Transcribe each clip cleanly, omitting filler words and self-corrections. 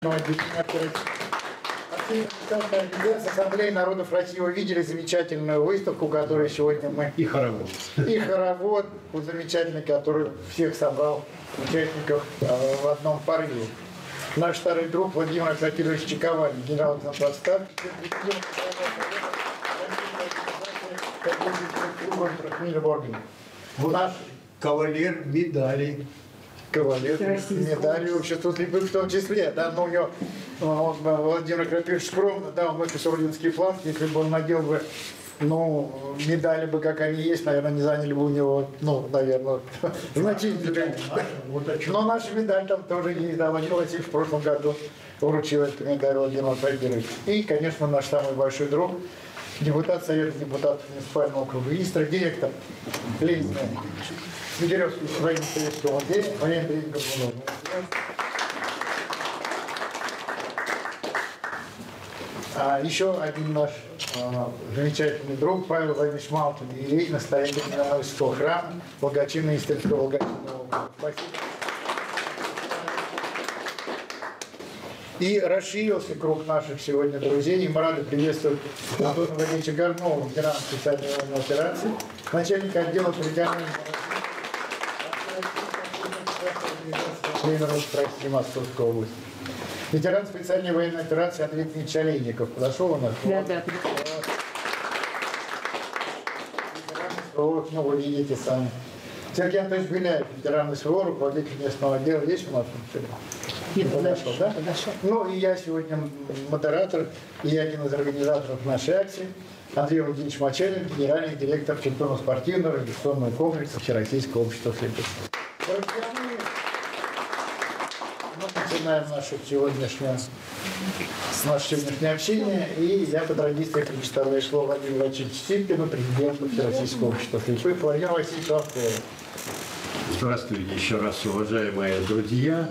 Ассамблеи народов России увидели замечательную выставку, которую сегодня мы... И хоровод. И хоровод замечательный, который всех собрал участников в одном порыве. Наш старый друг Владимир Аксакирович Чековаль, генерал-лейтенант в отставке, Наш кавалер медалей. Кавалер медали общества слепых в том числе. Да, но у него Владимир Аксакирович скромно, да, он носит орденский план, если бы он надел бы, ну, медали бы, как они есть, наверное, не заняли бы у него, ну, наверное, значительно. Но наша медаль там тоже есть, да, Владимир Васильевич в прошлом году вручил эту медаль Владимиру Аксакировичу. И, конечно, наш самый большой друг, депутат Совета депутатов муниципального округа Истра, директор Ленина Снегиревский военно-советского музея, военно-тренинга Бунова. Еще один наш замечательный друг Павел Владимирович Малкин, иерей, настоятель Мироносского храма, благочинный Истринского благочинного округа. Спасибо. И расширился круг наших сегодня друзей, и мы рады приветствовать Антона Владимировича Горнова, ветерана специальной военной операции, начальника отдела территориальной Московской области. Ветеран специальной военной операции Андрей Дмитриевич Олейников. Подошел у нас? Да. Ну, вы видите сами. Сергей Анатольевич Беляев, ветеран СВО, руководитель местного отдела. Есть у нас? Нет, подошел, да? Подошел. Ну, и я сегодня модератор и один из организаторов нашей акции. Андрей Владимирович Мачалин, генеральный директор культурно-спортивного революционного комплекса Всероссийского общества слепых. Мы начинаем наше сегодняшнее общение, и я по традиции предоставляю слово Владимиру Васильевичу Сипкину, президенту Всероссийского общества слепых. Владимир Васильевич, вам слово. Здравствуйте еще раз, уважаемые друзья.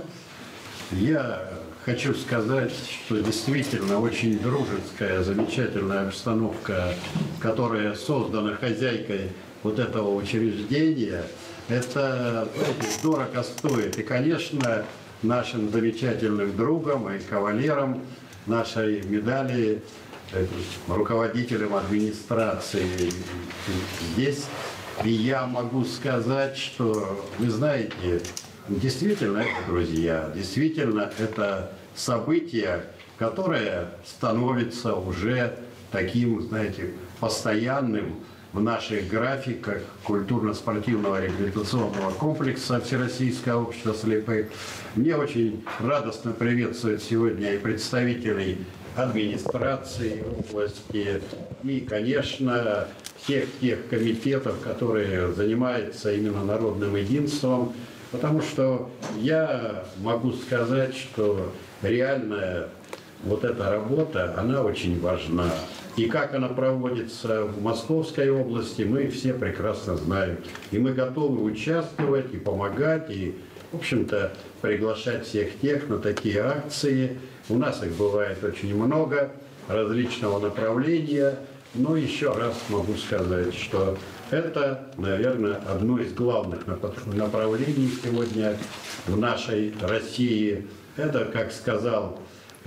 Я хочу сказать, что действительно очень дружеская, замечательная обстановка, которая создана хозяйкой вот этого учреждения, это, знаете, дорого стоит. И, конечно, нашим замечательным другом и кавалером нашей медали, руководителем администрации здесь. И я могу сказать, что, вы знаете, действительно это друзья, действительно это событие, которое становится уже таким, знаете, постоянным в наших графиках культурно-спортивного реабилитационного комплекса Всероссийского общества слепых. Мне очень радостно приветствовать сегодня и представителей администрации области, и, конечно, всех тех комитетов, которые занимаются именно народным единством, потому что я могу сказать, что реальная вот эта работа, она очень важна. И как она проводится в Московской области, мы все прекрасно знаем. И мы готовы участвовать и помогать, и, в общем-то, приглашать всех тех на такие акции. У нас их бывает очень много, различного направления. Но еще раз могу сказать, что это, наверное, одно из главных направлений сегодня в нашей России. Это, как сказал,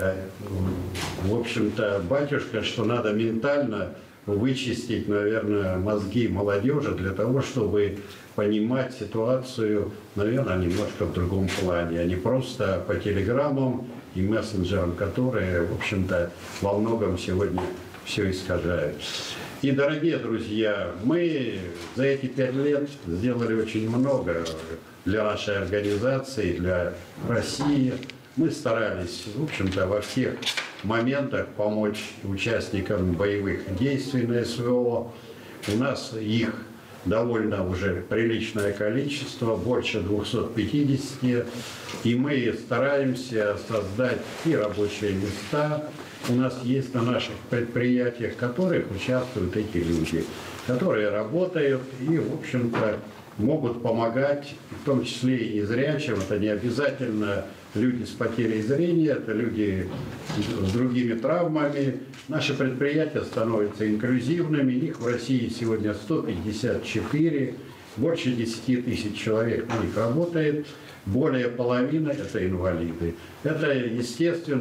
в общем-то, батюшка, что надо ментально вычистить, наверное, мозги молодежи для того, чтобы понимать ситуацию, наверное, немножко в другом плане, а не просто по телеграммам и мессенджерам, которые, в общем-то, во многом сегодня все искажают. И, дорогие друзья, мы за эти 5 лет сделали очень много для нашей организации, для России. Мы старались, в общем-то, во всех моментах помочь участникам боевых действий на СВО. У нас их довольно уже приличное количество, больше 250. И мы стараемся создать и рабочие места. У нас есть на наших предприятиях, в которых участвуют эти люди, которые работают и, в общем-то, могут помогать, в том числе и незрячим. Это не обязательно люди с потерей зрения, это люди с другими травмами. Наши предприятия становятся инклюзивными, их в России сегодня 154. больше 10 тысяч человек на них работает, более половины – это инвалиды. Это, естественно,